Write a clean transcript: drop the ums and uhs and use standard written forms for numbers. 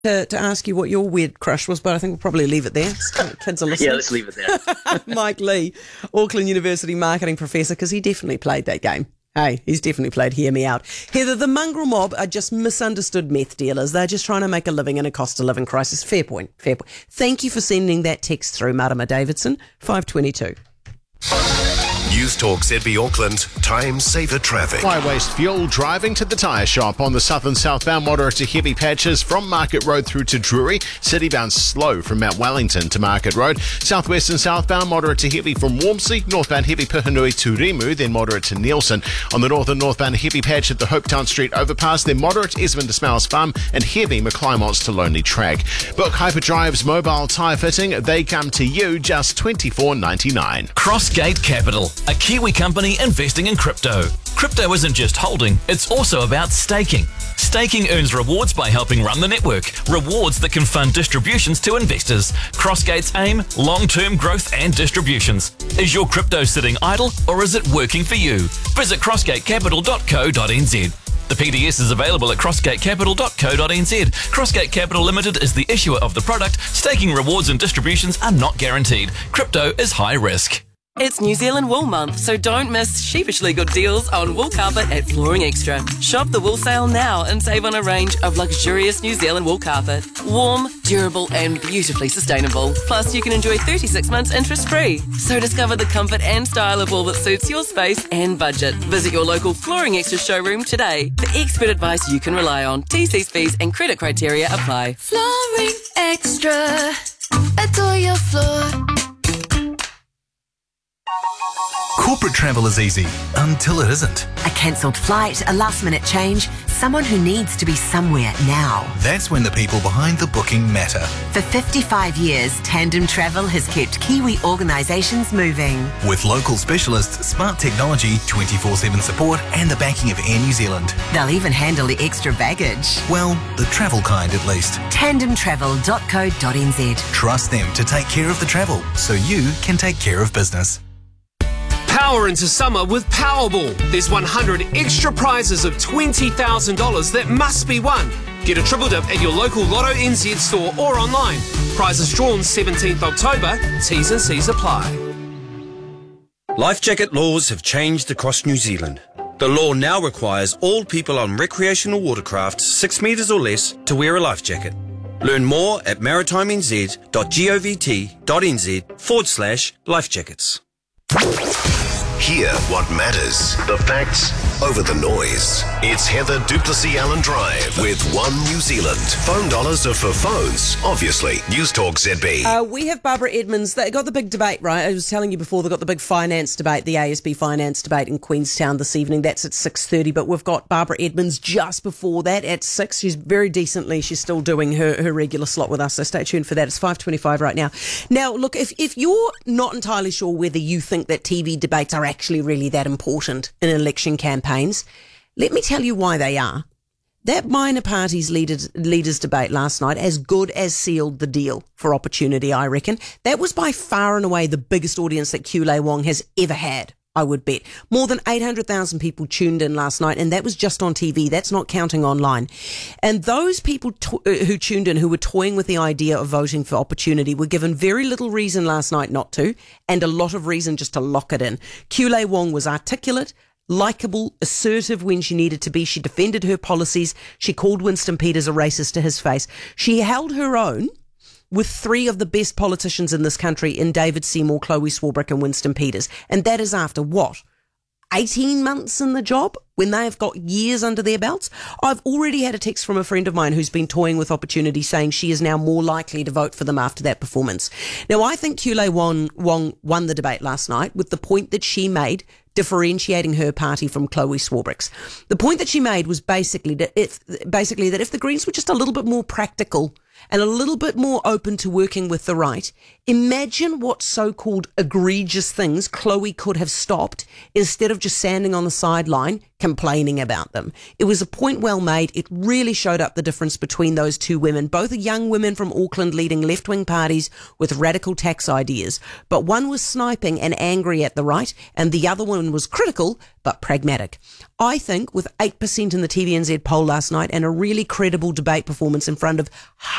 to ask you what your weird crush was, but I think we'll probably leave it there. Kids are listening. Yeah, let's leave it there. Mike Lee, Auckland University marketing professor, because he definitely played that game. Hey, he's definitely played Hear Me Out. Heather, the mongrel mob are just misunderstood meth dealers. They're just trying to make a living in a cost of living crisis. Fair point. Thank you for sending that text through, Marama Davidson, 522. News Talk ZB Auckland, time saver traffic. High waste fuel driving to the tyre shop on the southern southbound moderate to heavy patches from Market Road through to Drury. Citybound slow from Mount Wellington to Market Road. Southwest and southbound moderate to heavy from Wormsley. Northbound heavy Pihanui to Rimu, then moderate to Nielsen. On the north and northbound heavy patch at the Hopetown Street overpass, then moderate Esmond to Smells Farm and heavy McClymonts to Lonely Track. Book Hyperdrive's mobile tyre fitting. They come to you just $24.99. Crossgate Capital, a Kiwi company investing in crypto. Crypto isn't just holding, it's also about staking. Staking earns rewards by helping run the network, rewards that can fund distributions to investors. Crossgate's aim, long-term growth and distributions. Is your crypto sitting idle or is it working for you? Visit crossgatecapital.co.nz. The PDS is available at crossgatecapital.co.nz. Crossgate Capital Limited is the issuer of the product. Staking rewards and distributions are not guaranteed. Crypto is high risk. It's New Zealand Wool Month, so don't miss sheepishly good deals on wool carpet at Flooring Extra. Shop the wool sale now and save on a range of luxurious New Zealand wool carpet. Warm, durable and beautifully sustainable. Plus, you can enjoy 36 months interest-free. So discover the comfort and style of wool that suits your space and budget. Visit your local Flooring Extra showroom today for expert advice you can rely on. TC's fees and credit criteria apply. Flooring Extra. Adore your floor. Corporate travel is easy until it isn't. A cancelled flight, a last-minute change, someone who needs to be somewhere now. That's when the people behind the booking matter. For 55 years, Tandem Travel has kept Kiwi organisations moving. With local specialists, smart technology, 24/7 support and the backing of Air New Zealand. They'll even handle the extra baggage. Well, the travel kind at least. Tandemtravel.co.nz. Trust them to take care of the travel so you can take care of business. Power into summer with Powerball. There's 100 extra prizes of $20,000 that must be won. Get a triple dip at your local Lotto NZ store or online. Prizes drawn 17th October. T's and C's apply. Life jacket laws have changed across New Zealand. The law now requires all people on recreational watercraft 6 metres or less to wear a life jacket. Learn more at maritimenz.govt.nz/life jackets. Hear what matters. The facts over the noise. It's Heather Duplessis Allen Drive with One New Zealand. Phone dollars are for phones, obviously. News Talk ZB. We have Barbara Edmonds. They got the big debate, right? I was telling you before, they got the big finance debate, the ASB finance debate in Queenstown this evening. That's at 6:30, but we've got Barbara Edmonds just before that at 6. She's very decently, she's still doing her regular slot with us, so stay tuned for that. It's 5:25 right now. Now, look, if you're not entirely sure whether you think that TV debates are actually really that important in election campaigns, let me tell you why they are. That minor parties leaders debate last night as good as sealed the deal for Opportunity, I reckon. That was by far and away the biggest audience that Kulei Wong has ever had, I would bet. More than 800,000 people tuned in last night, and that was just on TV. That's not counting online. And those people who tuned in, who were toying with the idea of voting for Opportunity, were given very little reason last night not to, and a lot of reason just to lock it in. Kulei Wong was articulate, likeable, assertive when she needed to be. She defended her policies. She called Winston Peters a racist to his face. She held her own with three of the best politicians in this country in David Seymour, Chloe Swarbrick and Winston Peters. And that is after what? 18 months in the job, when they have got years under their belts. I've already had a text from a friend of mine who's been toying with Opportunity, saying she is now more likely to vote for them after that performance. Now, I think Kulei Wong won the debate last night with the point that she made, differentiating her party from Chloe Swarbrick's. The point that she made was basically that if the Greens were just a little bit more practical and a little bit more open to working with the right, imagine what so-called egregious things Chloe could have stopped instead of just standing on the sideline complaining about them. It was a point well made. It really showed up the difference between those two women. Both are young women from Auckland leading left-wing parties with radical tax ideas. But one was sniping and angry at the right, and the other one was critical but pragmatic. I think with 8% in the TVNZ poll last night and a really credible debate performance in front of